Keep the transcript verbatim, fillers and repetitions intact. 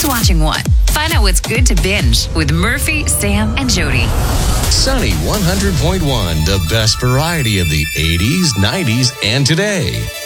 watching what? Find out what's good to binge with Murphy, Sam, and Jody. Sunny one hundred point one, the best variety of the eighties, nineties, and today.